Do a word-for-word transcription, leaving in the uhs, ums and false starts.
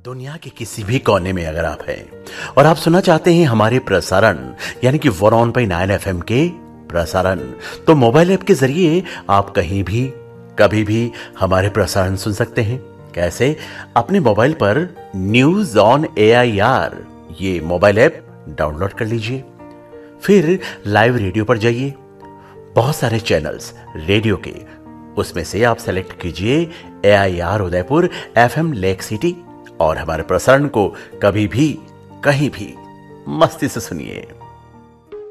दुनिया के किसी भी कोने में अगर आप हैं और आप सुनना चाहते हैं हमारे प्रसारण यानी कि one on point nine F M के प्रसारण, तो मोबाइल ऐप के जरिए आप कहीं भी कभी भी हमारे प्रसारण सुन सकते हैं। कैसे? अपने मोबाइल पर news on A I R ये मोबाइल ऐप डाउनलोड कर लीजिए, फिर लाइव रेडियो पर जाइए। बहुत सारे चैनल्स रेडियो के, उसमें से आप सेलेक्ट कीजिए ए I R Udaipur F M lake city और हमारे प्रसारण को कभी भी कहीं भी मस्ती से सुनिए।